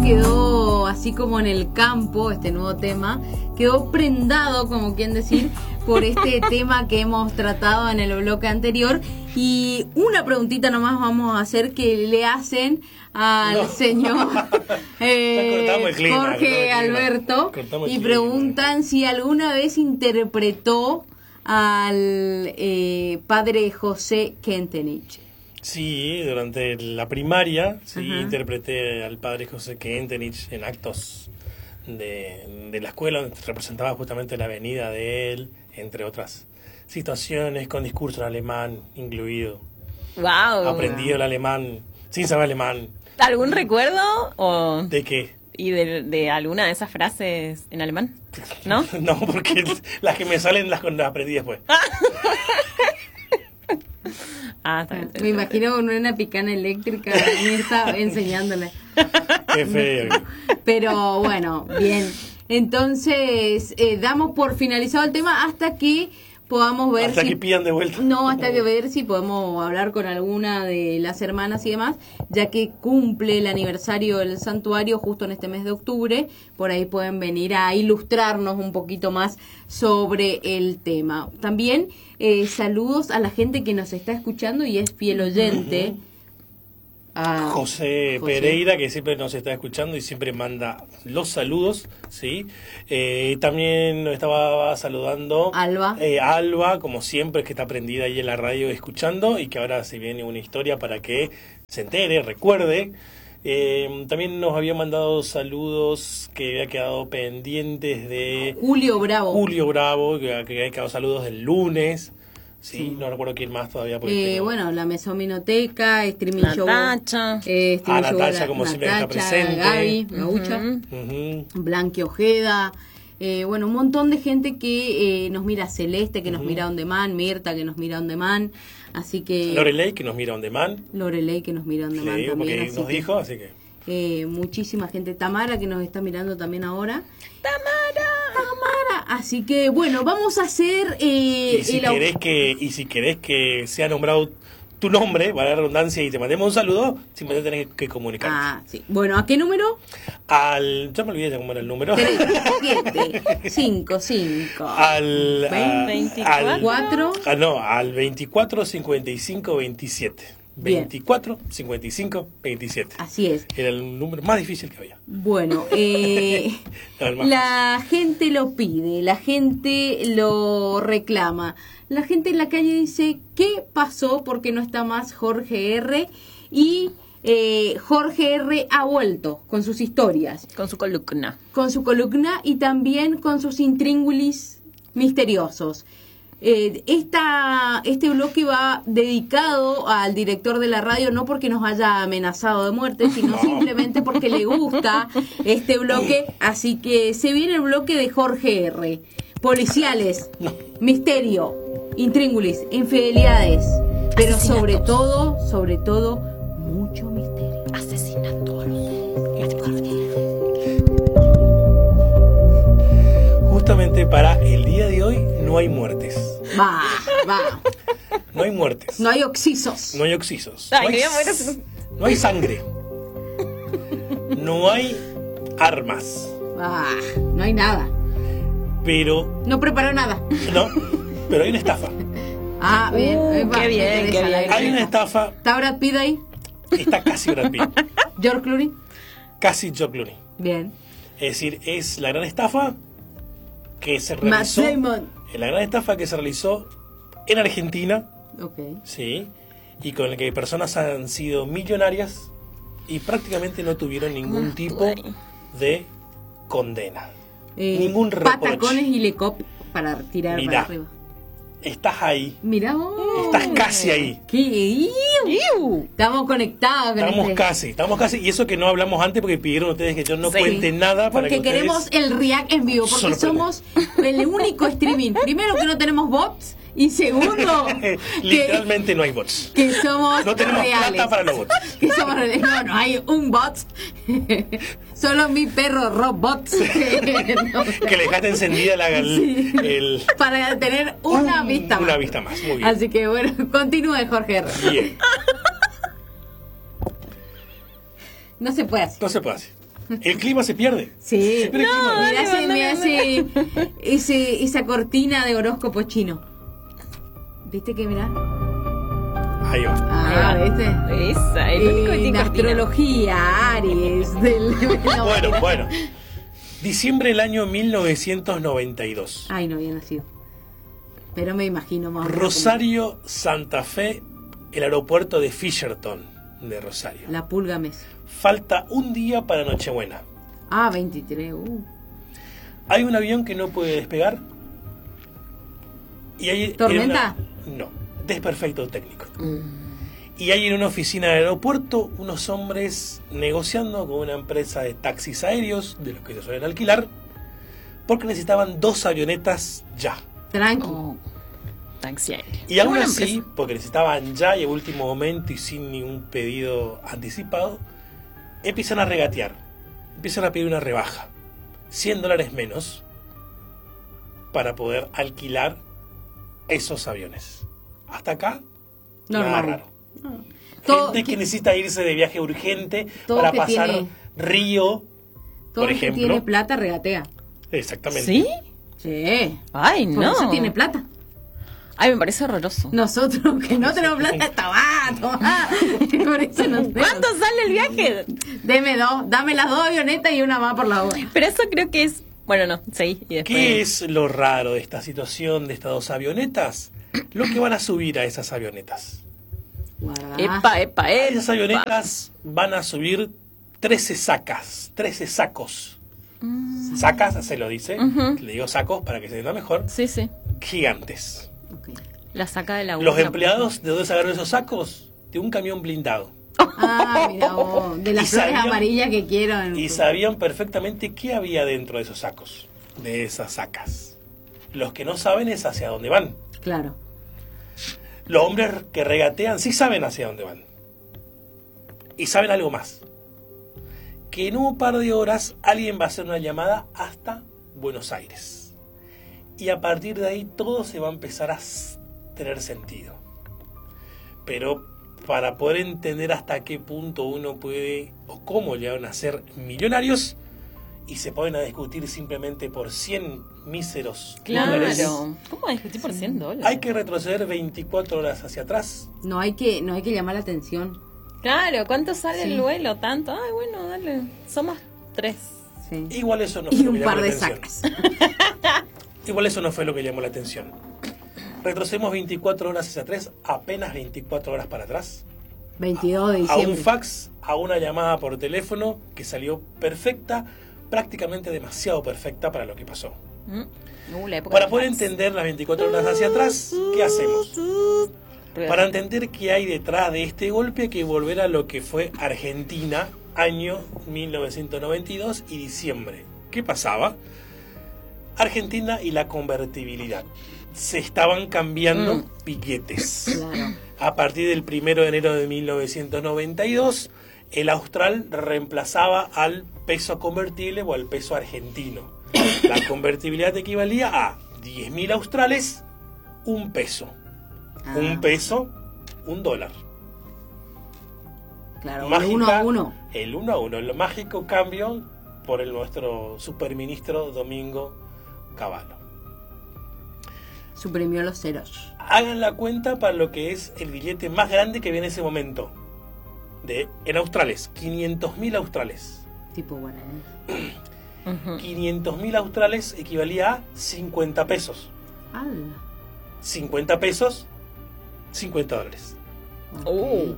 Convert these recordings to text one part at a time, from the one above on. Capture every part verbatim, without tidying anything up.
quedó así como en el campo, este nuevo tema, quedó prendado, como quien decir, por este tema que hemos tratado en el bloque anterior. Y una preguntita nomás vamos a hacer que le hacen al no. señor eh, clima, Jorge Alberto, y preguntan si alguna vez interpretó al eh, padre José Kentenich. Sí, durante la primaria sí Ajá. interpreté al padre José Kentenich en actos de, de la escuela, donde representaba justamente la venida de él, entre otras situaciones, con discurso en alemán incluido. Wow. Aprendí el alemán sin saber alemán. ¿Algún recuerdo? O... ¿De qué? ¿Y de, de alguna de esas frases en alemán? ¿No? No, porque las que me salen las, las aprendí después. Ah, está bien. Me imagino con una picana eléctrica Mirta enseñándole. Qué feo. Pero bueno, bien. Entonces, eh, damos por finalizado el tema hasta que podamos ver hasta si... que pidan de vuelta. No, hasta que ver si podemos hablar con alguna de las hermanas y demás, ya que cumple el aniversario del santuario justo en este mes de octubre. Por ahí pueden venir a ilustrarnos un poquito más sobre el tema. También eh, saludos a la gente que nos está escuchando y es fiel oyente. Uh-huh. A José, José Pereira, que siempre nos está escuchando y siempre manda los saludos, ¿sí? Eh, también nos estaba saludando Alba. Eh, Alba, como siempre, que está prendida ahí en la radio escuchando y que ahora se viene una historia para que se entere, recuerde. Eh, también nos había mandado saludos que había quedado pendientes de Julio Bravo. Julio Bravo, que, que había quedado saludos del lunes. Sí, sí, no recuerdo quién más todavía. Eh, tengo... Bueno, la Mesominoteca, Streaming Natacha. Show. Eh, ah, Natacha, como Natacha, siempre está presente. Gaby, Gaucha, uh-huh. Blanqui Ojeda. Eh, bueno, un montón de gente que eh, nos mira, Celeste, que nos uh-huh. mira on demand, Mirta, que nos mira on demand. Así que... Lorelei, que nos mira on demand. Lorelei, que nos mira on demand digo, también. Porque así nos que, dijo, así que... Eh, muchísima gente. Tamara, que nos está mirando también ahora. ¡Tamara! ¡Tamara! Así que, bueno, vamos a hacer... Eh, y, si el... querés que, y si querés que sea nombrado tu nombre, para la redundancia, y te mandemos un saludo, simplemente tenés que comunicar. Ah, sí. Bueno, ¿a qué número? Al... Ya me olvidé de cómo era el número. tres, siete, cinco, cinco. Al... veinticuatro. Al, al, no, al veinticuatro, cincuenta y cinco, veintisiete. veinticuatro, cincuenta y cinco, veintisiete. Así es. Era el número más difícil que había. Bueno, eh, la gente lo pide, la gente lo reclama. La gente en la calle dice, ¿qué pasó? Porque no está más Jorge R. Y eh, Jorge R. ha vuelto con sus historias. Con su columna. Con su columna y también con sus intríngulis misteriosos. Eh, esta, este bloque va dedicado al director de la radio, no porque nos haya amenazado de muerte, sino no. simplemente porque le gusta este bloque. Así que se viene el bloque de Jorge R. Policiales, no. misterio, intríngulis, infidelidades, pero sobre todo, sobre todo, mucho misterio. Asesinatos. Justamente para el día de hoy no hay muertes. Va, va. No hay muertes. No hay oxisos. No hay oxisos. Ay, no, hay, no hay sangre. No hay armas. Ah, no hay nada. Pero... No preparó nada. No, pero hay una estafa. Ah, bien. Uh, va, qué bien, qué bien. Hay una estafa. ¿Está Brad Pitt ahí? Está casi Brad Pitt. ¿George Clooney? Casi George Clooney. Bien. Es decir, es la gran estafa que se realizó... Matt Damon. La gran estafa que se realizó en Argentina. Ok. Sí. Y con la que personas han sido millonarias y prácticamente no tuvieron ningún tipo de condena. Eh, ningún reproche. Patacones y lecop para tirar Mirá, para arriba. Estás ahí. Mirá vos. Estás casi ahí. ¿Qué? Iu. Estamos conectados. Con Estamos este. casi, estamos casi. Y eso que no hablamos antes porque pidieron ustedes que yo no sí. cuente nada. Para porque que queremos ustedes... el react en vivo. Porque somos el único streaming. Primero que no tenemos bots. Y segundo, literalmente que, no hay bots. Que somos no tenemos reales. plata para los bots. Que somos reales. No, no hay un bot. Solo mi perro Robot. no. Que le dejaste encendida la, el, sí. el, para tener una un, vista una más. vista más. Muy bien. Así que bueno, continúe, Jorge R. Bien. No se puede hacer. No se puede hacer. El clima se pierde. Sí. Se pierde el No, clima. Mirá ese, dale, mirá dale, ese, ese- esa cortina de horóscopo chino. ¿Viste que mirá? Ahí va. Ah, Ahí va. ¿viste? Esa, el único que En tiene cortina. astrología, Aries. Del... Bueno, bueno. Diciembre del año mil novecientos noventa y dos. Ay, no había nacido. Pero me imagino más. o menos Rosario, Santa Fe, el aeropuerto de Fisherton de Rosario. como La pulga mes. Falta un día para Nochebuena. Ah, veintitrés. Uh. Hay un avión que no puede despegar. Y hay ¿Tormenta? en una- no, desperfecto técnico. Y hay en una oficina del aeropuerto unos hombres negociando con una empresa de taxis aéreos, de los que se suelen alquilar, porque necesitaban dos avionetas ya. Tranqui. Oh, taxi aéreo. Y aún Buena así, empresa. porque necesitaban ya y a último momento y sin ningún pedido anticipado, empiezan a regatear, empiezan a pedir una rebaja, cien dólares menos, para poder alquilar esos aviones. Hasta acá, nada Normal. raro. Todo Gente que que- necesita irse de viaje urgente todo para que pasar tiene- Río, Todo por el que ejemplo. tiene plata regatea. Exactamente. ¿Sí? Sí. Ay, Por no. eso tiene plata. Ay, me parece horroroso. Nosotros que no tenemos plata, está va, tomá. Por eso no tenemos. ¿Cuánto sale el viaje? Deme dos, dame las dos avionetas y una va por la otra. Pero eso creo que es... Bueno, no, seguí y después... ¿Qué es lo raro de esta situación de estas dos avionetas? Lo que van a subir a esas avionetas. Guarda. Epa, epa, A epa. esas avionetas van a subir trece sacas, trece sacos. Sacas, se lo dice. Ujú. Le digo sacos para que se entienda mejor. Sí, sí. Gigantes. Ok. La saca de la Los urna. empleados, ¿de dónde sacaron esos sacos? De un camión blindado. Ah, mira vos, de las Y flores sabían- amarillas que quiero. en- Y sabían perfectamente qué había dentro de esos sacos, de esas sacas. Los que no saben es hacia dónde van. Claro. Los hombres que regatean sí saben hacia dónde van. Y saben algo más. Que en un par de horas alguien va a hacer una llamada hasta Buenos Aires. Y a partir de ahí todo se va a empezar a s- tener sentido. Pero para poder entender hasta qué punto uno puede o cómo llegaron a ser millonarios y se ponen a discutir simplemente por cien míseros dólares, Claro. ¿Cómo discutir por cien dólares? hay que retroceder veinticuatro horas hacia atrás. No hay que, no hay que llamar la atención. Claro, ¿cuánto sale Sí. el vuelo? ¿Tanto? Ay, bueno, dale. Somos tres. Sí. Igual eso no fue Y lo que un llamó par la de atención. sacas. Igual eso no fue lo que llamó la atención. Retrocedemos veinticuatro horas hacia atrás, apenas veinticuatro horas para atrás. veintidós de A un diciembre. fax, a una llamada por teléfono que salió perfecta, prácticamente demasiado perfecta para lo que pasó. Mm. Uh, la época Para del poder fax. entender las veinticuatro horas hacia atrás, ¿qué hacemos? Ruido. Para entender qué hay detrás de este golpe hay que volver a lo que fue Argentina, año mil novecientos noventa y dos y diciembre. ¿Qué pasaba? Argentina y la convertibilidad. Se estaban cambiando Mm. billetes. Claro. A partir del primero de enero de mil novecientos noventa y dos, el austral reemplazaba al peso convertible o al peso argentino. La convertibilidad equivalía a diez mil australes, un peso. Ah, Un peso, un dólar. Claro, Mágica- uno a uno. El uno a uno. El mágico cambio por el nuestro superministro Domingo Cavallo. Suprimió los ceros. Hagan la cuenta para lo que es el billete más grande que había en ese momento. De, en australes, quinientos mil australes. Tipo guaraní. Ujú. quinientos mil australes equivalía a cincuenta pesos. Ala. cincuenta pesos, cincuenta dólares. Ok. Uh.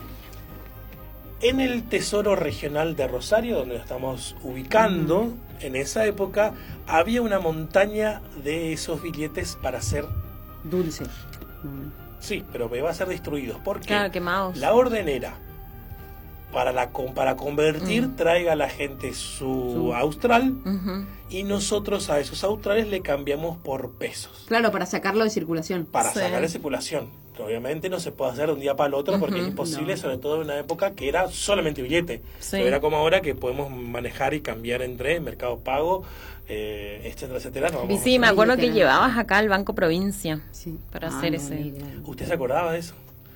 En el Tesoro Regional de Rosario, donde nos estamos ubicando, en esa época, había una montaña de esos billetes para ser, Dulce. Mm. sí, pero me va a ser destruidos. ¿Por qué? Claro, quemados. La orden era, para, la, con- para convertir, Mm. traiga a la gente su, Su- austral Ujú. y nosotros a esos australes le cambiamos por pesos. Claro, para sacarlo de circulación. Para Sí. sacar de circulación. Obviamente no se puede hacer de un día para el otro porque Ujú, es imposible, no. sobre todo en una época que era solamente billete. Sí. No era como ahora que podemos manejar y cambiar entre Mercado Pago, eh, etcétera, etcétera. No vamos Y a sí, me hacer- acuerdo que literal. llevabas acá al Banco Provincia. Sí. Para Ah, hacer no, ese. ni idea. ¿Usted se acordaba de eso?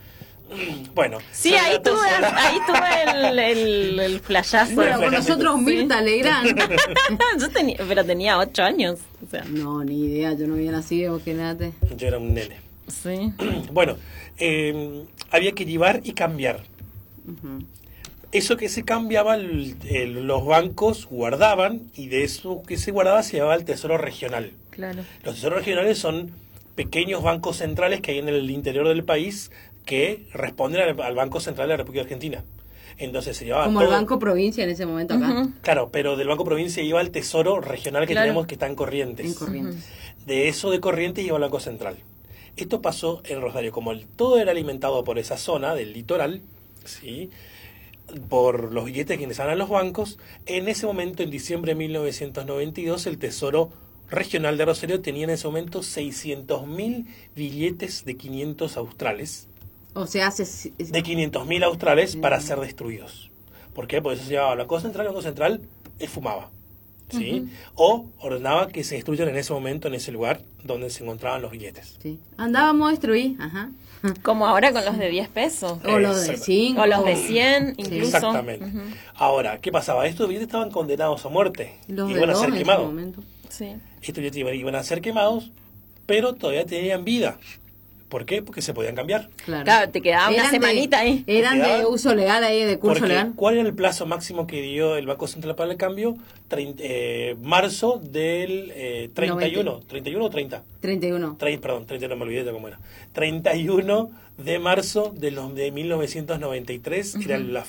Bueno. Sí, son ahí las dos tuve, horas. ahí tuve el, el, el flashazo. Bueno, con flash- nosotros Sí. Mirta Legrand. Yo tenía, pero tenía ocho años. O sea, No, ni idea, yo no había nacido, imagínate. Yo era un nene. sí. Bueno, eh, había que llevar y cambiar. Ujú. Eso que se cambiaba, el- el- los bancos guardaban, y de eso que se guardaba se llamaba el tesoro regional. Claro. Los tesoros regionales son pequeños bancos centrales que hay en el interior del país que responden al, al Banco Central de la República Argentina. Entonces se llevaba Como todo. el Banco Provincia en ese momento acá. Ujú. Claro, pero del Banco Provincia iba al tesoro regional que Claro. tenemos, que está en Corrientes. En Corrientes. De eso de Corrientes iba al Banco Central. Esto pasó en Rosario. Como el, todo era alimentado por esa zona del litoral, ¿sí?, por los billetes que ingresaban a los bancos, en ese momento, en diciembre de mil novecientos noventa y dos, el Tesoro Regional de Rosario tenía en ese momento seiscientos mil billetes de quinientos australes, O sea, hace... de quinientos mil australes para ser destruidos. ¿Por qué? Porque eso se llevaba al Banco Central, el Banco Central eh, fumaba, ¿sí? O ordenaba que se destruyan en ese momento, en ese lugar donde se encontraban los billetes. Sí. Andábamos a destruir, ajá. Como ahora con los de diez pesos. O los de Exacto. cinco. O los de cien, incluso. Exactamente. Ujú. Ahora, ¿qué pasaba? Estos billetes estaban condenados a muerte. Los de Iban a dos ser en ese quemados. momento. Sí. Estos billetes iban- iban a ser quemados, pero todavía tenían vida. ¿Por qué? Porque se podían cambiar. Claro. Claro, te quedaba una Eran de- semanita ahí. Eran Te de quedaban- uso legal ahí, de curso Porque, legal. ¿cuál era el plazo máximo que dio el Banco Central para el cambio? Trein- eh, marzo del eh, treinta y uno. noventa. ¿treinta y uno o treinta? treinta y uno. Trein- perdón, treinta y uno, me olvidé de cómo era. treinta y uno de marzo de, los, de mil novecientos noventa y tres era la,